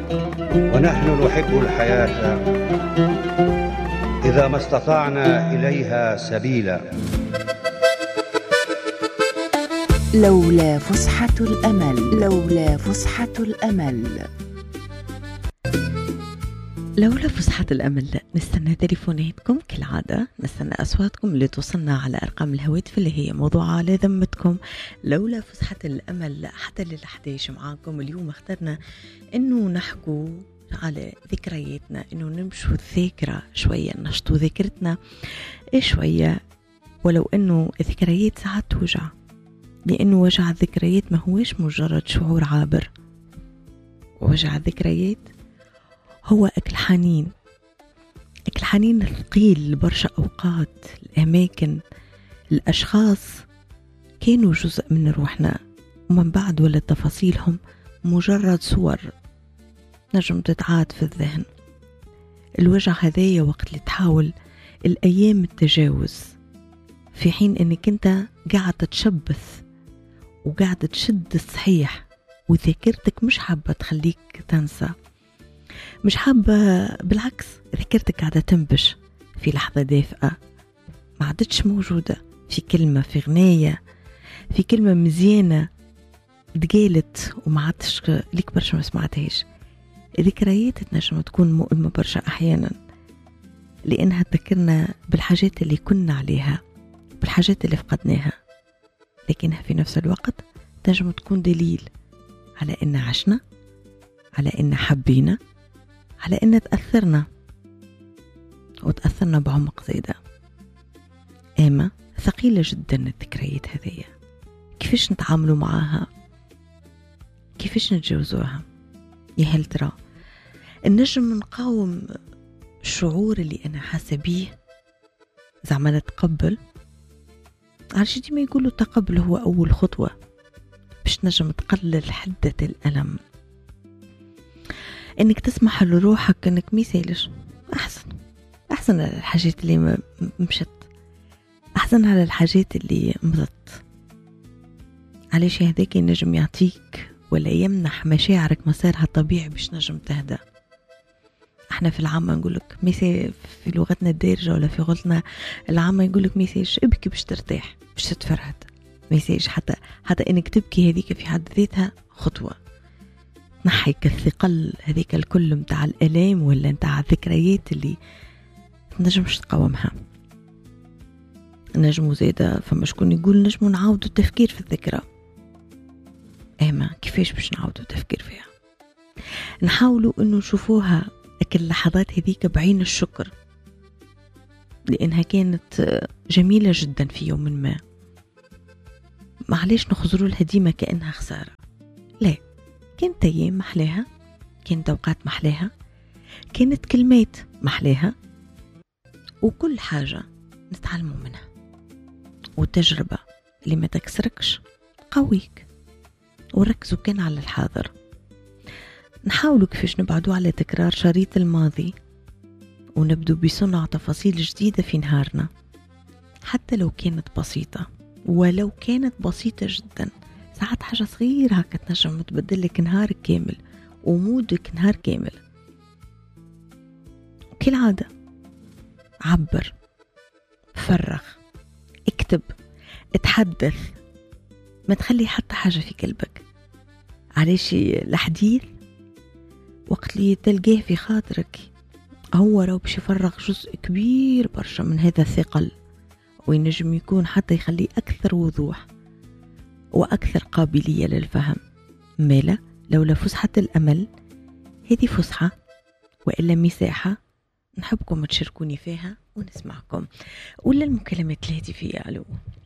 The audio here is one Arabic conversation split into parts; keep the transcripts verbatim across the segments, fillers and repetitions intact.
ونحن نحب الحياة إذا ما استطعنا إليها سبيلا. لولا فسحة الأمل، لولا فسحة الأمل، لولا فسحة الأمل. نستنى تليفوناتكم كالعادة، نستنى أصواتكم اللي توصلنا على أرقام الهواتف اللي هي موضوعة على ذمتكم. لولا فسحة الأمل حتى للحديش معاكم. اليوم اخترنا إنه نحكوا على ذكرياتنا، إنه نمشوا الذاكرة شوية، نشطوا ذاكرتنا شوية، ولو إنه الذكريات ساعات توجع، لأنه وجع الذكريات ما هوش مجرد شعور عابر. وجع الذكريات هو أكل حنين، أكل حنين ثقيل لبرشا أوقات، الأماكن، الأشخاص كانوا جزء من روحنا، ومن بعد ولا تفاصيلهم مجرد صور نجم تتعاد في الذهن. الوجع هذايا وقت اللي تحاول الأيام التجاوز، في حين أنك أنت قاعد تتشبث وقاعد تشد الصحيح، وذاكرتك مش حابة تخليك تنسى، مش حابة، بالعكس ذاكرتك قاعدة تنبش في لحظة دافئة ما عادتش موجودة، في كلمة، في غناية، في كلمة مزيانة تقالت وما عادش ليك برشا ما سمعتهاش. ذكريات تنجم تكون مؤلمة برشا أحيانا، لأنها تذكرنا بالحاجات اللي كنا عليها، بالحاجات اللي فقدناها، لكنها في نفس الوقت تنجم تكون دليل على إن عشنا، على إن حبينا، على إن تأثرنا وتأثرنا بعمق زيادة. أما ثقيلة جدا الذكريات هذه، كيفاش نتعاملوا معاها، كيفاش نتجاوزوها؟ يا هل ترى النجم نقاوم الشعور اللي أنا حاسة بيه، زعما نتقبل؟ عشان ديما يقولوا التقبل هو أول خطوة باش نجم تقلل حدة الألم. انك تسمح لروحك انك ميسالش، احسن احسن على الحاجات اللي مشت، احسن على الحاجات اللي مضت. علاش هذاك النجم يعطيك ولا يمنح مشاعرك مسارها الطبيعي باش نجم تهدى. احنا في العامة نقولك ميسال، في لغتنا الدارجة ولا في لغتنا العامة يقولك ميسالش ابكي باش ترتاح، باش تتفرهد. ميسالش حتى حتى انك تبكي هذيك في حد ذاتها خطوة. نحيك الثقل هذيك الكل متاع الألام ولا متاع الذكريات اللي نجمش تقاومها. نجمو زيادة فما شكون يقول نجمو نعاودو التفكير في الذكرى. اما كيفاش باش نعاودو التفكير فيها؟ نحاولوا انه نشوفوها اكل اللحظات هذيك بعين الشكر، لانها كانت جميلة جدا في يوم ما. معليش نخزروا لها ديما كأنها خسارة، لا، كانت أيام محلاها، كانت أوقات محلاها، كانت كلمات محلاها، وكل حاجة نتعلموا منها. والتجربة اللي ما تكسركش قويك. وركزوا كان على الحاضر. نحاولوا كيفاش نبعدوا على تكرار شريط الماضي، ونبدو بصنع تفاصيل جديدة في نهارنا، حتى لو كانت بسيطة، ولو كانت بسيطة جدا. ساعات حاجة صغيرة هكا تنجم تبدلك نهارك كامل ومودك نهار كامل. كالعادة عبر، فرغ، اكتب، اتحدث، ما تخلي حتى حاجة في قلبك. علاش الحديث وقت اللي تلقاه في خاطرك هو راو باش يفرغ جزء كبير برشا من هذا الثقل، وينجم يكون حتى يخليه أكثر وضوح وأكثر قابلية للفهم. مالا لولا فسحة الأمل، هذه فسحة وإلا مساحة نحبكم تشاركوني فيها ونسمعكم. ولا المكالمات الهاتفية. ألو،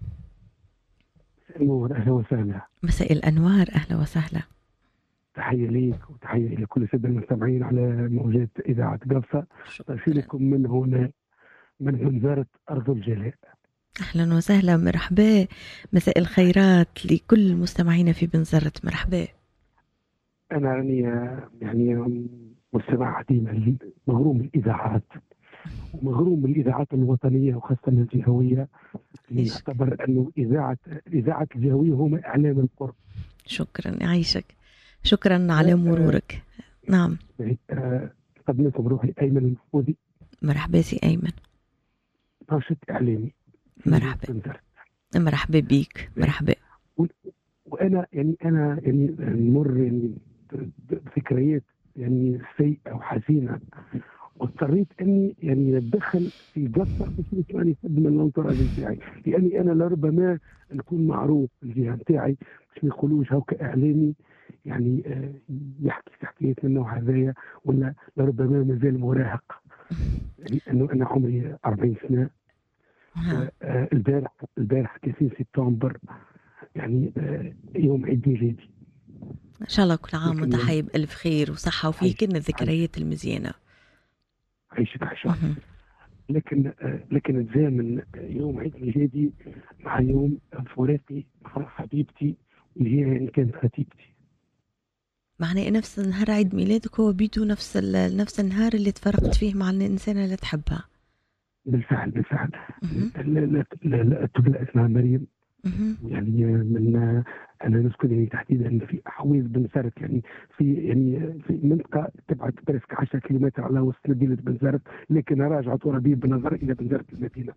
نور، أهلا وسهلا. مساء الأنوار، أهلا وسهلا. تحية ليك وتحية لكل السادة المستمعين على موجات إذاعة قبصة. أرسلكم من هنا من منزارة أرض الجلاء. أهلا وسهلا، مرحبا، مساء الخيرات لكل مستمعين في بنزرة. مرحبا. أنا يعني يعني مستمع عديم مغروم الإذاعات ومغروم الإذاعات الوطنية وخاصة الجهوية. نعتبر أنه إذاعة الإذاعة الجهوية هما إعلام القرب. شكرا، يعيشك، شكرا على مرورك. نعم. آه، نقدم لكم روحي أيمن المحفوظي. مرحبا سي أيمن. ناشط إعلامي. مرحبا. مرحبا بيك. مرحبا. وأنا يعني أنا يعني نمر يعني بذكريات يعني سيئة وحزينة، واضطريت اني يعني اتدخل في قصه باش اني اقدم الانتراج نتاعي، لاني انا لربما نكون معروف في الجهه نتاعي باش ما يقولوش هاكا اعلامي يعني آه يحكي في حكايات من النوع هذايا، ولا لربما مازال مراهق، لانه انا عمري أربعين سنه. والبارح البارح ثلاثين سبتمبر يعني آه يوم عيد ميلادي. ان شاء الله كل عام وانت حي بألف خير وصحه وفيه كلنا الذكريات المزيانه. عيشت عيشت. لكن لكن تزامن يوم عيد ميلادي مع يوم فراقي مع حبيبتي اللي هي يعني كانت خطيبتي. معناه نفس نهار عيد ميلادك هو بيدو نفس نفس النهار اللي تفرقت فيه مع الانسان اللي تحبها. بالفعل بالفعل. الطفله اسمها مريم. يعني من انا نسكن يعني تحديدا في حويز بن سرت، يعني في يعني في منطقه تبعد برسك عشرة كيلومتر على وسط مدينه بن سرت، لكن راجعه ترابيه بالنظر الى بن سرت المدينه.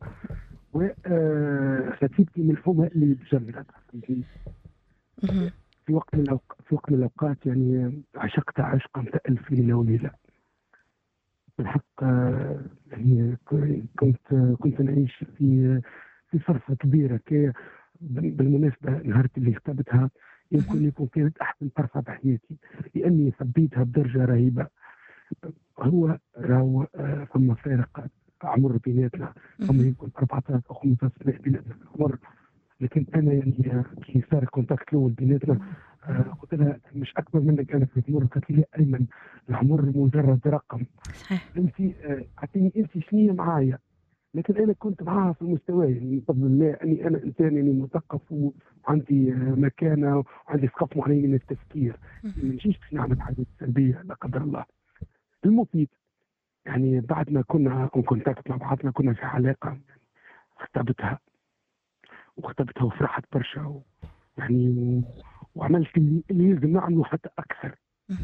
وخطيبتي من الحومه اللي بجنبها. في وقت من الأوق... في وقت من الاوقات يعني عشقت عشقا ألف ليله وليله. بالحق يعني كنت كنت نعيش في في فرصه كبيره. كي بالمناسبة نهار اللي اختبتها يمكن يكون كانت أحسن فرصة بحياتي، لأني حبيتها بدرجة رهيبة. هو راهو ثم فارق عمر بيناتنا، ثم يمكن أربعة عشر أو خمسة عشر سنة بيناتنا عمر. لكن أنا يعني كي صار الكونتاكت الأول بيناتنا قلت لها مش أكبر منك أنا في العمر. قالت لي أيمن العمر مجرد رقم. أنت أعطيني أنت شنية معايا. لكن انا كنت معها في المستوى يعني بفضل الله، اني انا انسان يعني مثقف وعندي مكانه وعندي ثقافه معينه من التفكير، ما نجيش باش نعمل حاجات سلبيه لا قدر الله. المفيد يعني بعد ما كنا اون كونتاكت مع بعضنا كنا في علاقه، اختبتها واختبتها وفرحت برشا يعني وعملت اللي يلزم نعمله حتى اكثر.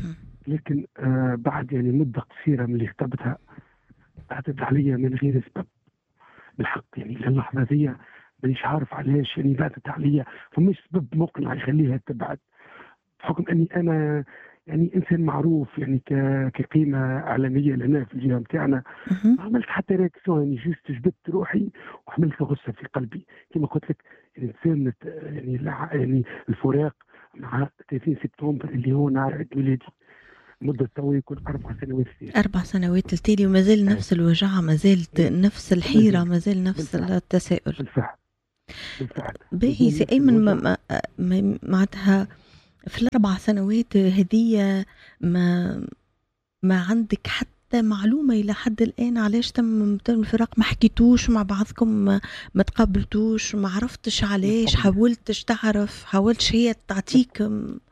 لكن آه بعد يعني مده قصيره من اللي اختبتها بعدت عليا من غير سبب. بالحق يعني للحظه ذي مانيش عارف علاش يعني بعدت عليا، فمش سبب مقنع يخليها تبعد، بحكم اني انا يعني انسان معروف يعني كقيمه اعلاميه لنا في الجهه نتاعنا. ما عملت حتى رياكسيون يعني جست جبت روحي وحملت غصه في قلبي كما قلت لك. الانسان يعني يعني الفراق مع ثلاثين سبتمبر اللي هو نهار عيد ميلادي مدة تو يكون أربع سنوات فيه. أربع سنوات التالي وما زال نفس الوجعة، ما زالت نفس الحيرة، ما زال نفس بالفعل. التساؤل. بالفعل بالفعل. باهي سي أيمن معناتها في الأربع سنوات هذه ما ما عندك حتى معلومة إلى حد الآن علاش تم الفراق؟ ما حكيتوش مع بعضكم؟ ما, ما تقابلتوش؟ ما عرفتش علاش؟ حاولتش تعرف؟ حاولتش هي تعطيك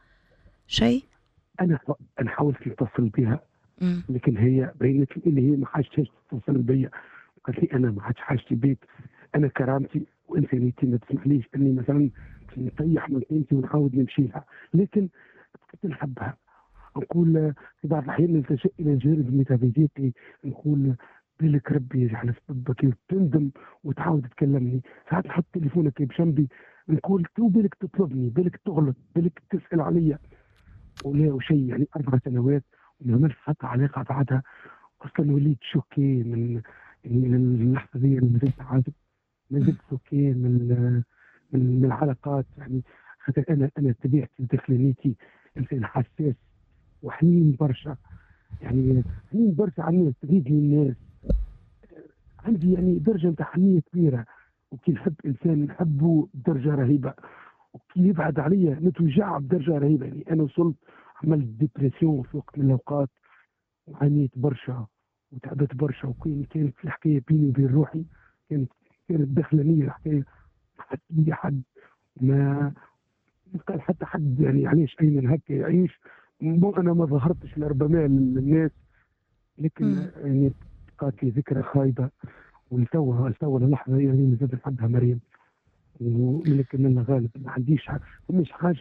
شيء؟ انا انا حاولت اتصل بها لكن هي بينت لي اللي هي ما حاجتش تتصل بيا. قالت لي انا ما حاجتش حاجتي بيك، انا كرامتي وانسانيتي ما تسمحليش اني مثلا نطيح من قيمتي ونعاود نمشي لها. لكن كنت نحبها. نقول في بعض الاحيان نلتجئ الى الجانب الميتافيزيقي، نقول بالك ربي يجعل في طبك وتندم وتعاود تكلمني. ساعات نحط تليفونك بجنبي نقول تو بالك تطلبني، بالك تغلط، بالك تسال عليا ولا وشيء. يعني أربع سنوات وما عملت حتى علاقة بعدها. أصلا وليت شوكي من يعني من اللحظة دي اللي زلت عازب، ما زلت شوكي من من العلاقات. يعني خاطر أنا أنا طبيعتي داخليتي إنسان حساس وحنين برشا، يعني حنين برشا على الناس، تريدني الناس، عندي يعني درجة نتاع حنية كبيرة. وكي نحب إنسان نحبه بدرجة رهيبة، وكي يبعد عليا نتوجع بدرجة رهيبة. يعني أنا وصلت عملت ديبرسيون في وقت من الأوقات وعانيت برشا وتعبت برشا. وكان كانت الحكاية بيني وبين روحي كانت كانت داخلانية الحكاية. ما حد لي حد، ما قال حتى حد يعني علاش أيمن هكا يعيش. أنا ما ظهرتش لربما للناس، لكن يعني بقات لي ذكرى خايبة. ولتوها لتوها اللحظة يعني مازال نحبها مريم، ولكن أنا غالب ما عنديش مش حاجة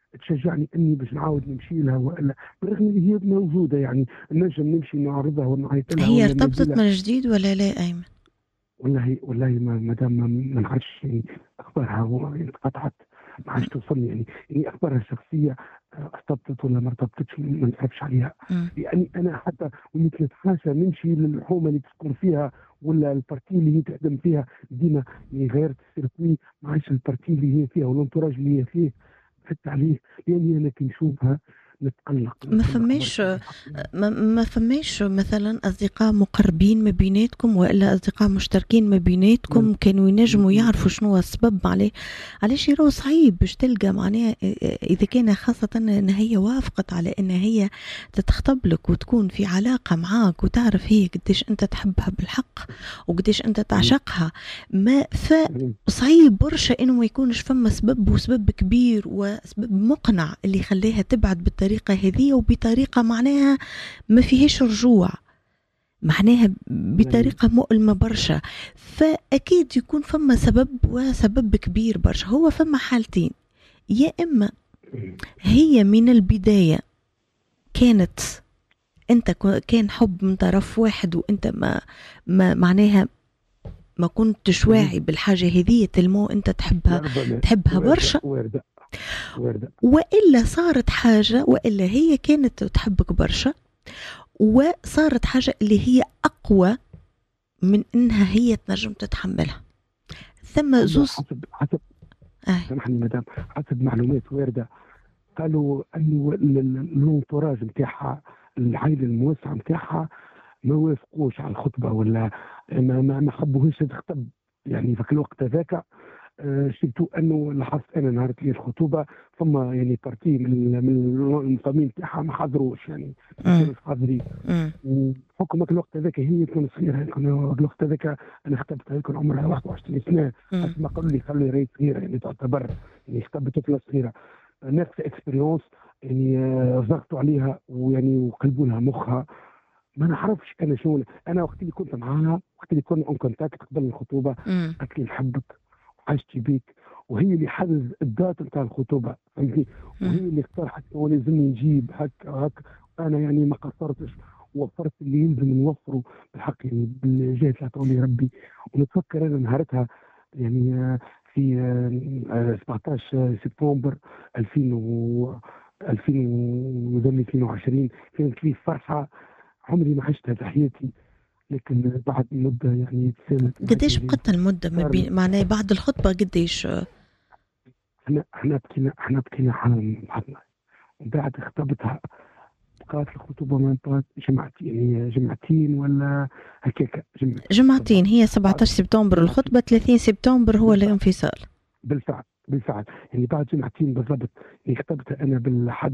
تشجعني اني باش نعاود نمشي لها، والا بالرغم اللي هي موجوده يعني نجم نمشي نعرضها ونعيط لها. هي ارتبطت من جديد ولا لا ايمن؟ والله والله ما مادام ما نعرفش يعني اخبارها انقطعت، ما عادش توصلني يعني يعني اخبارها الشخصيه ارتبطت ولا ما ارتبطتش ما نعرفش عليها. مم. يعني انا حتى وليت نتحاشى نمشي للحومه اللي تسكن فيها ولا البارتي اللي هي تخدم فيها، ديما يعني غيرت السيركوي ما عادش البارتي اللي هي فيها والانتوراج اللي هي فيه فت عليه، لاني انا كي نشوفها نتقلق. ما فماش ما, ما فماش مثلا اصدقاء مقربين ما بيناتكم والا اصدقاء مشتركين ما بيناتكم كانوا ينجموا يعرفوا شنو السبب عليه؟ علاش يراو صعيب باش تلقى معناها اذا كان خاصه ان هي وافقت على ان هي تتخطب لك وتكون في علاقه معاك وتعرف هي قديش انت تحبها بالحق وقديش انت تعشقها، ما فصعيب برشا انه ما يكونش فما سبب وسبب كبير وسبب مقنع اللي خليها تبعد بالطريقه بالطريقة هذه وبطريقة معناها ما فيهش رجوع، معناها بطريقة مؤلمة برشا. فأكيد يكون فما سبب وسبب كبير برشا. هو فما حالتين، يا إما هي من البداية كانت أنت كان حب من طرف واحد وأنت ما, ما معناها ما كنتش واعي بالحاجة هذه تلمو أنت تحبها تحبها برشا، وردة. وردة. وإلا صارت حاجة وإلا هي كانت تحبك برشا وصارت حاجة اللي هي أقوى من إنها هي تنجم تتحملها. ثم زوز حسب حسب آه. سامحني مدام، حسب معلومات واردة قالوا أنه الانتوراج نتاعها العائلة الموسعة نتاعها ما وافقوش على الخطبة ولا ما ما, ما حبوهاش تخطب يعني في الوقت هذاك. أه شفتوا انه لاحظت انا نهار لي الخطوبه ثم يعني بارتي من من الفامي نتاعها ما حضروش يعني مش حاضرين. بحكم الوقت هذاك هي كانت صغيره، كان الوقت هذاك انا خطبتها كان عمرها واحد وعشرين سنه، حسب ما قالوا لي خلي راهي صغيره يعني تعتبر يعني خطبت طفله صغيره نفس اكسبيريونس يعني ضغطوا عليها ويعني وقلبوا لها مخها. ما نعرفش انا شو انا وقت اللي كنت معاها وقت اللي كنا اون كونتاكت قبل الخطوبه قالت لي نحبك عشتي بيك، وهي اللي حدد الدات نتاع الخطوبه فهمتي، وهي اللي اقترحت انه لازمني نجيب هكا هكا. انا يعني ما قصرتش ووفرت اللي يلزم نوفره بالحق يعني بالجهه اللي عطوني ربي. ونتفكر انا نهارتها يعني في سبعطاش سبتمبر ألفين واثنين وعشرين كانت لي فرحه عمري ما عشتها في حياتي، لكن بعد مدة يعني قديش بقت المدة ما بين معناه بعد الخطبة قديش؟ احنا احنا بكينا احنا بكينا حالنا بعدنا بعد خطبتها بقات الخطوبة ما بقات جمعتين يعني جمعتين ولا هكاك جمعتين, جمعتين. هي سبعطاش سبتمبر الخطبة، ثلاثين سبتمبر هو الانفصال. بالفعل بالفعل يعني بعد جمعتين بالضبط يعني خطبتها انا بالحد